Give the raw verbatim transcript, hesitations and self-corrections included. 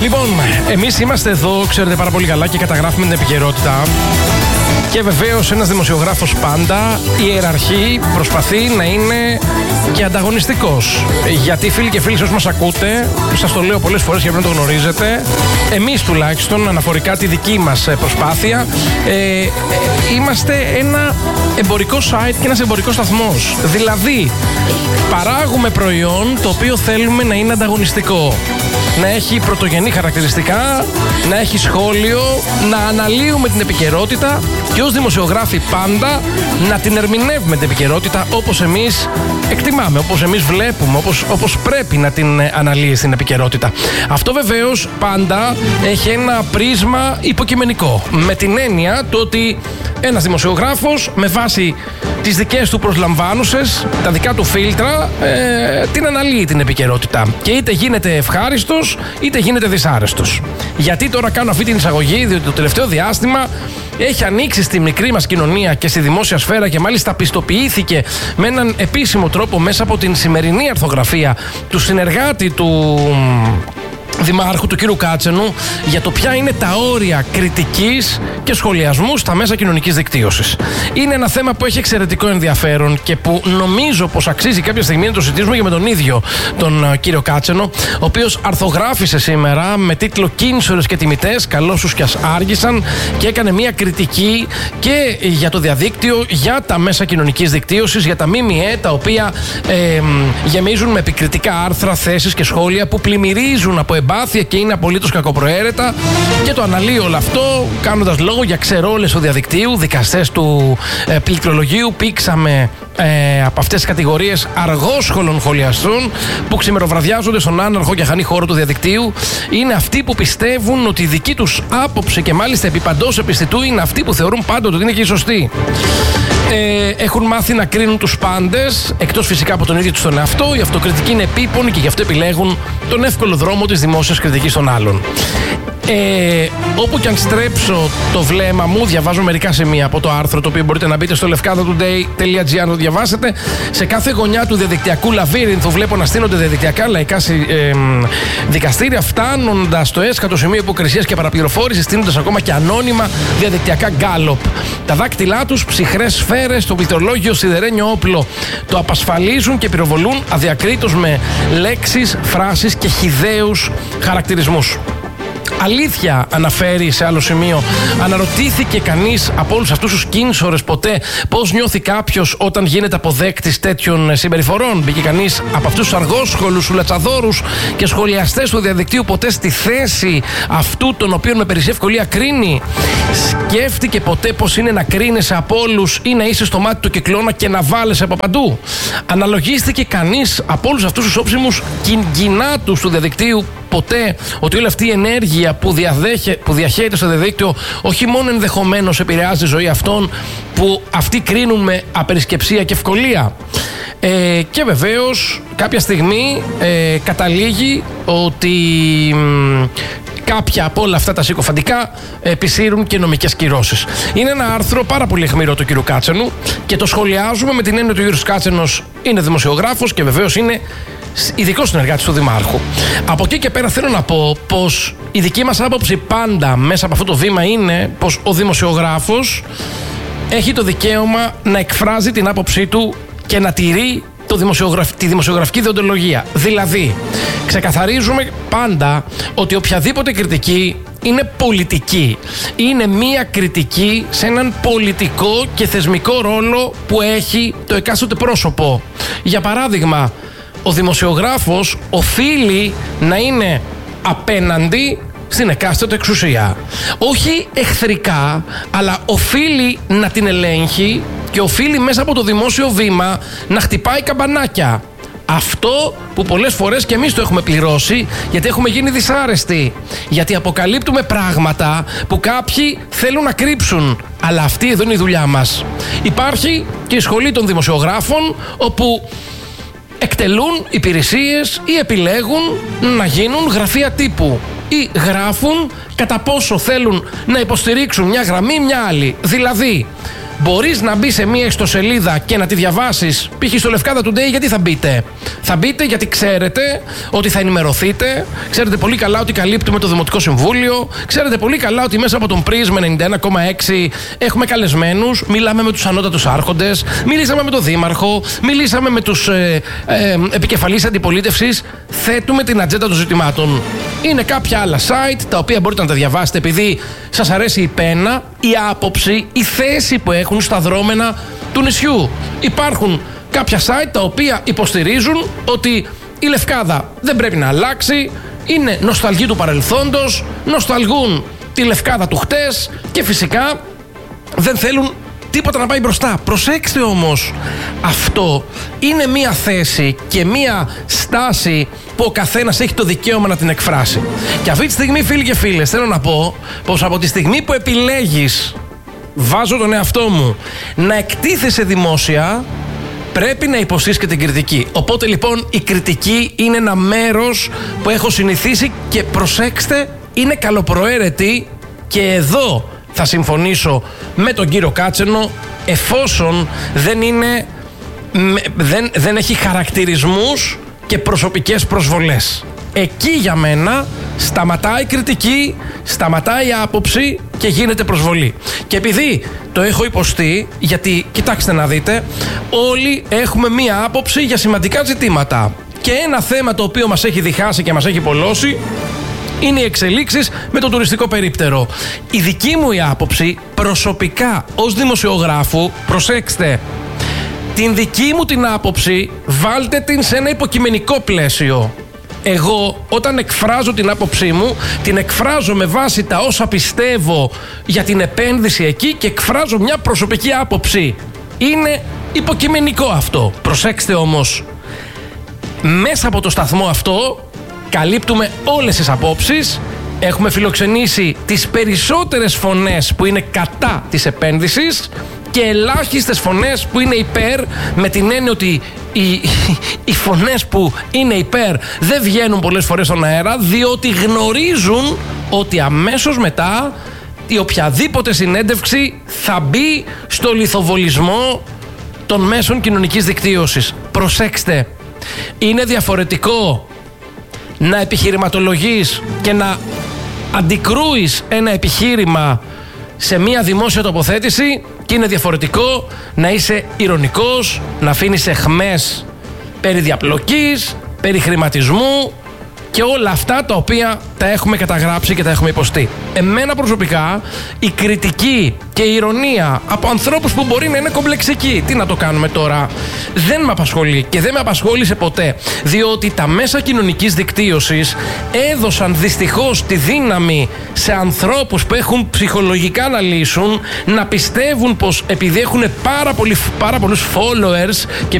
Λοιπόν, εμείς είμαστε εδώ, ξέρετε πάρα πολύ καλά, και καταγράφουμε την επικαιρότητα. Και βεβαίως ένας δημοσιογράφος πάντα ιεραρχεί, προσπαθεί να είναι και ανταγωνιστικός. Γιατί φίλοι και φίλοι, όσοι μας ακούτε, σας το λέω πολλές φορές και πρέπει να το γνωρίζετε, εμείς τουλάχιστον, αναφορικά τη δική μας προσπάθεια, ε, ε, είμαστε ένα εμπορικό site και ένας εμπορικός σταθμός. Δηλαδή, παράγουμε προϊόν το οποίο θέλουμε να είναι ανταγωνιστικό. Να έχει πρωτογενή χαρακτηριστικά, να έχει σχόλιο, να αναλύουμε την επικαιρότητα και ως δημοσιογράφοι πάντα να την ερμηνεύουμε την επικαιρότητα όπως εμείς εκτιμάμε, όπως εμείς βλέπουμε, όπως, όπως πρέπει να την αναλύει στην επικαιρότητα. Αυτό βεβαίως πάντα έχει ένα πρίσμα υποκειμενικό. Με την έννοια το ότι ένας δημοσιογράφος με βάση τις δικές του προσλαμβάνουσες, τα δικά του φίλτρα, ε, την αναλύει την επικαιρότητα. Και είτε γίνεται ευχάριστος, είτε γίνεται δυσάρεστος. Γιατί τώρα κάνω αυτή την εισαγωγή? Διότι το τελευταίο διάστημα έχει ανοίξει στη μικρή μας κοινωνία και στη δημόσια σφαίρα και μάλιστα πιστοποιήθηκε με έναν επίσημο τρόπο μέσα από την σημερινή αρθογραφία του συνεργάτη του Δημάρχου, του κύριου Κάτσενου, για το ποια είναι τα όρια κριτικής και σχολιασμού στα μέσα κοινωνικής δικτύωσης. Είναι ένα θέμα που έχει εξαιρετικό ενδιαφέρον και που νομίζω πως αξίζει κάποια στιγμή να το συζητήσουμε και με τον ίδιο τον uh, κύριο Κάτσενο, ο οποίος αρθογράφησε σήμερα με τίτλο «Κίνσορες και τιμητές, καλώς τους κι ας άργησαν», και έκανε μια κριτική και για το διαδίκτυο, για τα μέσα κοινωνικής δικτύωσης, για τα ΜΜΕ, τα οποία ε, γεμίζουν με επικριτικά άρθρα, θέσεις και σχόλια που πλημμυρίζουν από εμπάθεια και είναι απολύτως κακοπροαίρετα, και το αναλύει όλο αυτό κάνοντας λόγο για ξερόλες του διαδικτύου, δικαστές του ε, πληκτρολογίου. Πήξαμε ε, από αυτές τις κατηγορίες αργόσχολων σχολιαστών που ξημεροβραδιάζονται στον άναρχο και αχανή χώρο του διαδικτύου. Είναι αυτοί που πιστεύουν ότι η δική τους άποψη, και μάλιστα επί παντός επιστητού, είναι αυτοί που θεωρούν πάντοτε ότι είναι και οι σωστοί. Ε, έχουν μάθει να κρίνουν τους πάντες, εκτός φυσικά από τον ίδιο τους τον εαυτό. Η αυτοκριτική είναι επίπονη και γι' αυτό επιλέγουν τον εύκολο δρόμο της δημόσιας κριτικής των άλλων. Ε, όπου και αν στρέψω το βλέμμα μου, διαβάζω μερικά σημεία από το άρθρο, το οποίο μπορείτε να μπείτε στο λευκάδatoday τελεία τζι άρ να το διαβάσετε. Σε κάθε γωνιά του διαδικτυακού λαβύρινθου βλέπω να στείνονται διαδικτυακά λαϊκά ε, δικαστήρια, φτάνοντας στο έσχατο σημείο υποκρισίας και παραπληροφόρησης, στείνοντας ακόμα και ανώνυμα διαδικτυακά γκάλοπ. Τα δάκτυλά τους, ψυχρές σφαίρες, το πληκτρολόγιο σιδερένιο όπλο, το απασφαλίζουν και πυροβολούν αδιακρίτως με λέξεις, φράσεις και χυδαίους χαρακτηρισμούς. Αλήθεια, αναφέρει σε άλλο σημείο, αναρωτήθηκε κανείς από όλους αυτούς τους κίνσορες ποτέ πώς νιώθει κάποιος όταν γίνεται αποδέκτης τέτοιων συμπεριφορών? Μπήκε κανείς από αυτούς τους αργόσχολους, σουλατσαδόρους και σχολιαστές του διαδικτύου ποτέ στη θέση αυτού τον οποίον με περισσή ευκολία κρίνει? Σκέφτηκε ποτέ πώς είναι να κρίνεσαι από όλους ή να είσαι στο μάτι του κυκλώνα και να βάλεσαι από παντού? Αναλογίστηκε κανείς από όλους αυτούς τους όψιμους κινγκινάτους του διαδικτύου ποτέ ότι όλη αυτή η ενέργεια που, διαδέχε, που διαχέεται στο διαδίκτυο όχι μόνο ενδεχομένως επηρεάζει τη ζωή αυτών που αυτοί κρίνουν με απερισκεψία και ευκολία? Ε, και βεβαίως κάποια στιγμή ε, καταλήγει ότι μ, κάποια από όλα αυτά τα συκοφαντικά επισύρουν και νομικές κυρώσεις. Είναι ένα άρθρο πάρα πολύ αιχμηρό του κ. Κάτσενου και το σχολιάζουμε με την έννοια ότι ο κ. Κάτσενος είναι δημοσιογράφος και βεβαίως είναι ειδικός συνεργάτης του Δημάρχου. Από εκεί και πέρα θέλω να πω πως η δική μας άποψη πάντα μέσα από αυτό το βήμα είναι πως ο δημοσιογράφος έχει το δικαίωμα να εκφράζει την άποψή του και να τηρεί το δημοσιογραφ... τη δημοσιογραφική δεοντολογία. Δηλαδή, ξεκαθαρίζουμε πάντα ότι οποιαδήποτε κριτική είναι πολιτική. Είναι μία κριτική σε έναν πολιτικό και θεσμικό ρόλο που έχει το εκάστοτε πρόσωπο. Για παράδειγμα, ο δημοσιογράφος οφείλει να είναι απέναντι στην εκάστοτε εξουσία. Όχι εχθρικά, αλλά οφείλει να την ελέγχει και οφείλει μέσα από το δημόσιο βήμα να χτυπάει καμπανάκια. Αυτό που πολλές φορές και εμείς το έχουμε πληρώσει, γιατί έχουμε γίνει δυσάρεστοι. Γιατί αποκαλύπτουμε πράγματα που κάποιοι θέλουν να κρύψουν. Αλλά αυτή εδώ είναι η δουλειά μας. Υπάρχει και η σχολή των δημοσιογράφων, όπου εκτελούν υπηρεσίες ή επιλέγουν να γίνουν γραφεία τύπου ή γράφουν κατά πόσο θέλουν να υποστηρίξουν μια γραμμή ή μια άλλη. Δηλαδή, μπορείς να μπει σε μία ιστοσελίδα και να τη διαβάσεις, π.χ. στο Λευκάδα Today, γιατί θα μπείτε? Θα μπείτε γιατί ξέρετε ότι θα ενημερωθείτε, ξέρετε πολύ καλά ότι καλύπτουμε το Δημοτικό Συμβούλιο, ξέρετε πολύ καλά ότι μέσα από τον Πρίσμα ενενήντα ένα κόμμα έξι έχουμε καλεσμένους, μιλάμε με τους ανώτατους άρχοντες, μιλήσαμε με τον Δήμαρχο, μιλήσαμε με τους ε, ε, επικεφαλείς αντιπολίτευσης, θέτουμε την ατζέντα των ζητημάτων. Είναι κάποια άλλα site τα οποία μπορείτε να τα διαβάσετε επειδή σας αρέσει η πένα, η άποψη, η θέση που έχουν στα δρόμενα του νησιού. Υπάρχουν κάποια site τα οποία υποστηρίζουν ότι η Λευκάδα δεν πρέπει να αλλάξει, είναι νοσταλγοί του παρελθόντος, νοσταλγούν τη Λευκάδα του χτες και φυσικά δεν θέλουν τίποτα να πάει μπροστά. Προσέξτε όμως, αυτό είναι μία θέση και μία στάση που ο καθένας έχει το δικαίωμα να την εκφράσει. Και αυτή τη στιγμή, φίλοι και φίλες, θέλω να πω πως από τη στιγμή που επιλέγεις, βάζω τον εαυτό μου, να εκτίθεσαι δημόσια, πρέπει να υποστείς και την κριτική. Οπότε λοιπόν η κριτική είναι ένα μέρος που έχω συνηθίσει και προσέξτε, είναι καλοπροαίρετη και εδώ θα συμφωνήσω με τον κύριο Κάτσενο, εφόσον δεν είναι, δεν, δεν έχει χαρακτηρισμούς και προσωπικές προσβολές. Εκεί για μένα σταματάει κριτική, σταματάει άποψη και γίνεται προσβολή. Και επειδή το έχω υποστεί, γιατί κοιτάξτε να δείτε, όλοι έχουμε μία άποψη για σημαντικά ζητήματα. Και ένα θέμα το οποίο μας έχει διχάσει και μας έχει πολλώσει είναι οι εξελίξεις με το τουριστικό περίπτερο. Η δική μου η άποψη προσωπικά ως δημοσιογράφου, προσέξτε, την δική μου την άποψη βάλτε την σε ένα υποκειμενικό πλαίσιο. Εγώ όταν εκφράζω την άποψή μου, την εκφράζω με βάση τα όσα πιστεύω για την επένδυση εκεί και εκφράζω μια προσωπική άποψη. Είναι υποκειμενικό αυτό. Προσέξτε όμως, μέσα από το σταθμό αυτό καλύπτουμε όλες τις απόψεις. Έχουμε φιλοξενήσει τις περισσότερες φωνές που είναι κατά της επένδυσης και ελάχιστες φωνές που είναι υπέρ, με την έννοια ότι οι, οι φωνές που είναι υπέρ δεν βγαίνουν πολλές φορές στον αέρα, διότι γνωρίζουν ότι αμέσως μετά η οποιαδήποτε συνέντευξη θα μπει στο λιθοβολισμό των μέσων κοινωνικής δικτύωσης. Προσέξτε, είναι διαφορετικό να επιχειρηματολογείς και να αντικρούεις ένα επιχείρημα σε μία δημόσια τοποθέτηση και είναι διαφορετικό να είσαι ειρωνικός, να αφήνεις αιχμές περί διαπλοκής, περί χρηματισμού και όλα αυτά τα οποία τα έχουμε καταγράψει και τα έχουμε υποστεί. Εμένα προσωπικά η κριτική και η ηρωνία από ανθρώπους που μπορεί να είναι κομπλεξικοί, τι να το κάνουμε τώρα, δεν με απασχολεί και δεν με απασχόλησε ποτέ, διότι τα μέσα κοινωνικής δικτύωσης έδωσαν δυστυχώς τη δύναμη σε ανθρώπους που έχουν ψυχολογικά να λύσουν, να πιστεύουν πως επειδή έχουν πάρα, πολύ, πάρα πολλούς followers και